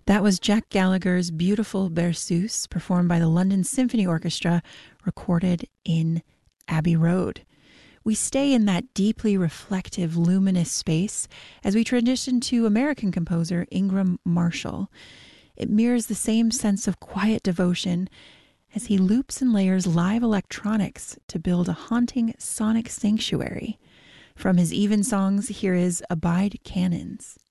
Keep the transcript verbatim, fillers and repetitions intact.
That was Jack Gallagher's beautiful Berceuse, performed by the London Symphony Orchestra, recorded in Abbey Road. We stay in that deeply reflective, luminous space as we transition to American composer Ingram Marshall. It mirrors the same sense of quiet devotion as he loops and layers live electronics to build a haunting sonic sanctuary. From his Evensongs, here is Abide Cannons.